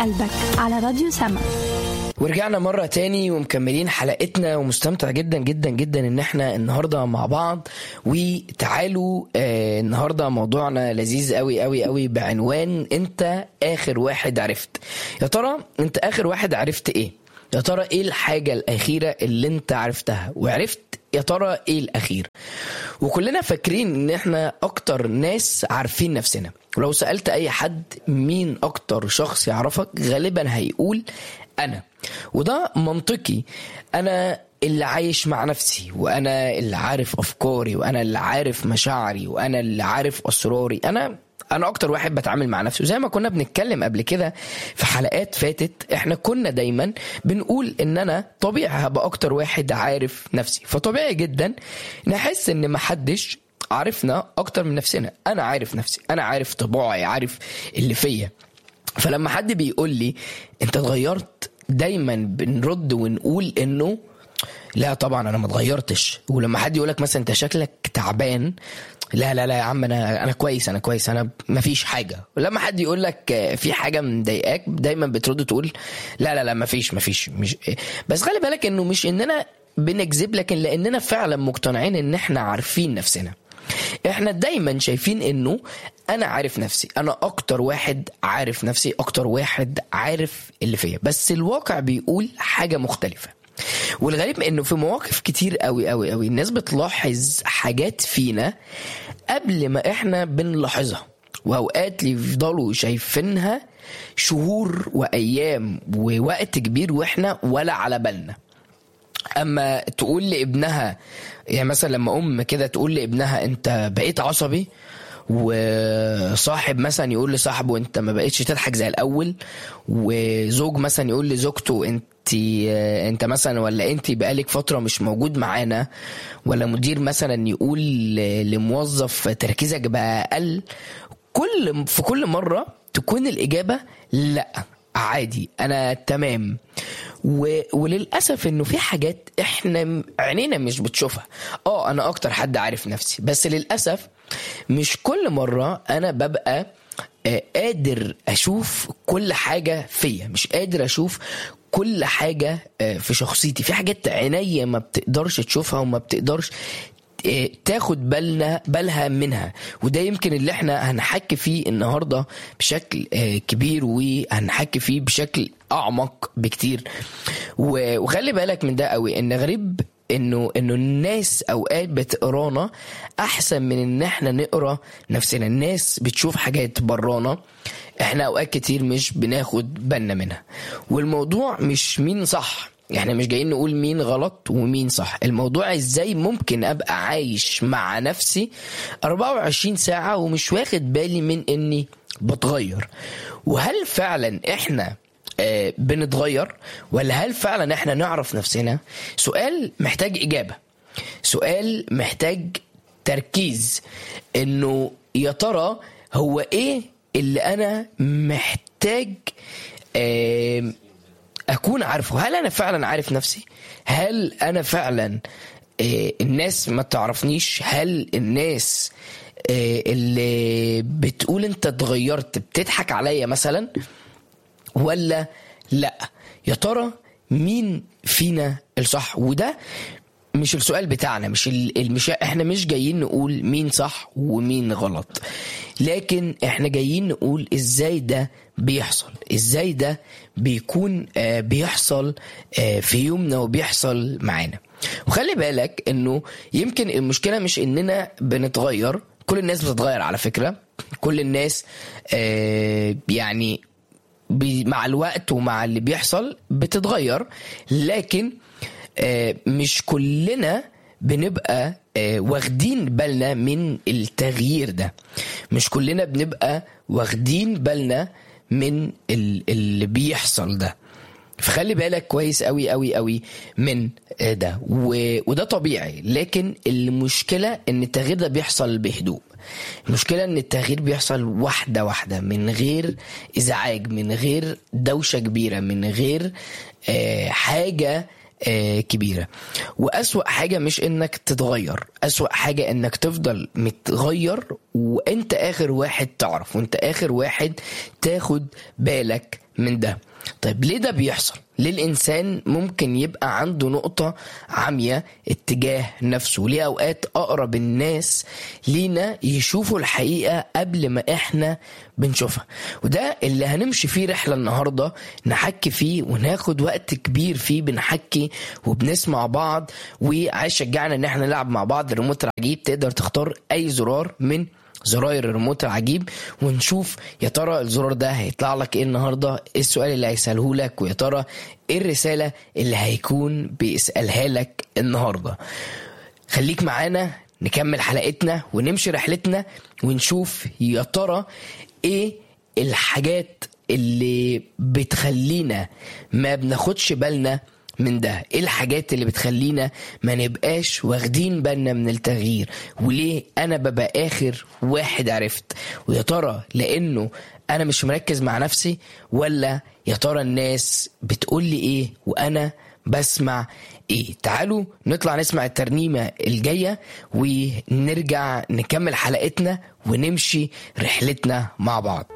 قلبك على راديو سما. ورجعنا مرة تاني ومكملين حلقتنا، ومستمتع جدا جدا جدا ان احنا النهاردة مع بعض. وتعالوا النهاردة موضوعنا لذيذ قوي قوي قوي بعنوان انت اخر واحد عرفت. يا ترى انت اخر واحد عرفت ايه؟ يا ترى ايه الحاجة الاخيرة اللي انت عرفتها وعرفت يا ترى ايه الاخير؟ وكلنا فاكرين ان احنا اكتر ناس عارفين نفسنا، ولو سألت اي حد مين اكتر شخص يعرفك غالبا هيقول انا. وده منطقي، انا اللي عايش مع نفسي، وانا اللي عارف افكاري، وانا اللي عارف مشاعري، وانا اللي عارف اسراري. انا اكتر واحد بتعامل مع نفسي. وزي ما كنا بنتكلم قبل كده في حلقات فاتت، احنا كنا دايما بنقول ان انا طبيعي هبقى اكتر واحد عارف نفسي، فطبيعي جدا نحس ان محدش عارفنا اكتر من نفسنا. انا عارف نفسي، انا عارف طباعي، عارف اللي فيا. فلما حد بيقول لي انت اتغيرت، دايما بنرد ونقول انه لا طبعا انا ما اتغيرتش. ولما حد يقولك مثلا انت شكلك تعبان، لا لا لا يا عم انا كويس، انا كويس، انا ما فيش حاجه. ولما حد يقولك في حاجه مضايقاك، دايما بترد تقول لا لا لا ما فيش مش. بس خلي بالك انه مش اننا بنكذب، لكن لاننا فعلا مقتنعين ان احنا عارفين نفسنا. احنا دايما شايفين انه انا عارف نفسي، انا اكتر واحد عارف نفسي، اكتر واحد عارف اللي فيا. بس الواقع بيقول حاجة مختلفة. والغريب انه في مواقف كتير قوي قوي قوي الناس بتلاحظ حاجات فينا قبل ما احنا بنلاحظها، واوقات يفضلوا شايفينها شهور وايام ووقت كبير واحنا ولا على بالنا. اما تقول لابنها، يعني مثلا لما ام كده تقول لابنها انت بقيت عصبي، وصاحب مثلا يقول لصاحبه انت ما بقيتش تضحك زي الاول، وزوج مثلا يقول لزوجته انت مثلا ولا انت بقالك فترة مش موجود معانا، ولا مدير مثلا يقول لموظف تركيزك بقى اقل، في كل مرة تكون الاجابة لا عادي انا تمام. وللأسف انه في حاجات احنا عينينا مش بتشوفها. انا اكتر حد عارف نفسي، بس للأسف مش كل مرة انا ببقى قادر اشوف كل حاجة فيا، مش قادر اشوف كل حاجة في شخصيتي. في حاجات عينيا ما بتقدرش تشوفها وما بتقدرش تاخد بالها منها. وده يمكن اللي احنا هنحكي فيه النهاردة بشكل كبير، وهنحكي فيه بشكل اعمق بكتير. وخلي بالك من ده قوي، ان غريب انه الناس اوقات بتقرانا احسن من ان احنا نقرا نفسنا. الناس بتشوف حاجات برانا احنا اوقات كتير مش بناخد بالنا منها. والموضوع مش مين صح، احنا مش جايين نقول مين غلط ومين صح. الموضوع ازاي ممكن ابقى عايش مع نفسي 24 ساعة ومش واخد بالي من اني بتغير. وهل فعلا احنا بنتغير، ولا هل فعلا احنا نعرف نفسنا؟ سؤال محتاج اجابة، سؤال محتاج تركيز. انه يا ترى هو ايه اللي انا محتاج اكون عارفه؟ هل انا فعلا عارف نفسي؟ هل انا فعلا الناس ما تعرفنيش؟ هل الناس اللي بتقول انت اتغيرت بتضحك عليا مثلا، ولا لا؟ يا ترى مين فينا الصح؟ وده مش السؤال بتاعنا، مش احنا مش جايين نقول مين صح ومين غلط، لكن احنا جايين نقول ازاي ده بيحصل، ازاي ده بيكون بيحصل في يومنا وبيحصل معانا. وخلي بالك انه يمكن المشكلة مش اننا بنتغير. كل الناس بتتغير على فكرة، كل الناس يعني مع الوقت ومع اللي بيحصل بتتغير، لكن مش كلنا بنبقى واخدين بالنا من التغيير ده. مش كلنا بنبقى واخدين بالنا من اللي بيحصل ده. فخلي بالك كويس قوي قوي قوي من ده. وده طبيعي، لكن المشكلة ان التغيير ده بيحصل بهدوء. المشكلة ان التغيير بيحصل واحدة واحدة، من غير ازعاج، من غير دوشة كبيرة، من غير حاجة كبيرة. وأسوأ حاجة مش انك تتغير، أسوأ حاجة انك تفضل متغير وانت اخر واحد تعرف، وانت اخر واحد تاخد بالك من ده. طيب ليه ده بيحصل؟ ليه الإنسان ممكن يبقى عنده نقطة عمياء اتجاه نفسه؟ ليه أوقات أقرب الناس لينا يشوفوا الحقيقة قبل ما إحنا بنشوفها؟ وده اللي هنمشي فيه رحلة النهاردة، نحكي فيه وناخد وقت كبير فيه بنحكي وبنسمع بعض. وعايز شجعنا إن إحنا نلعب مع بعض الريموت العجيب. تقدر تختار أي زرار من زراير الريموت العجيب ونشوف يا ترى الزرار ده هيطلع لك ايه النهارده، ايه السؤال اللي هيساله لك، ويا ترى ايه الرساله اللي هيكون بيسالها لك النهارده. خليك معانا نكمل حلقتنا ونمشي رحلتنا ونشوف يا ترى ايه الحاجات اللي بتخلينا ما بناخدش بالنا من ده، ايه الحاجات اللي بتخلينا ما نبقاش واخدين بالنا من التغيير، وليه انا ببقى اخر واحد عرفت. ويا ترى لانه انا مش مركز مع نفسي، ولا يا ترى الناس بتقول لي ايه وانا بسمع ايه؟ تعالوا نطلع نسمع الترنيمة الجاية ونرجع نكمل حلقتنا ونمشي رحلتنا مع بعض.